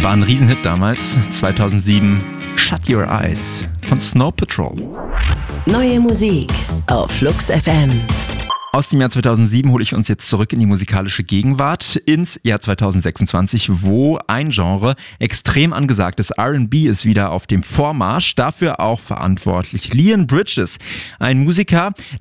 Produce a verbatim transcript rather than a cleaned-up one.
War ein Riesenhit damals, zweitausendsieben. Shut Your Eyes von Snow Patrol. Neue Musik auf Flux F M. Aus dem Jahr zweitausendsieben hole ich uns jetzt zurück in die musikalische Gegenwart, ins Jahr zweitausendsechsundzwanzig, wo ein Genre extrem angesagt ist. R and B ist wieder auf dem Vormarsch, dafür auch verantwortlich Leon Bridges, ein Musiker,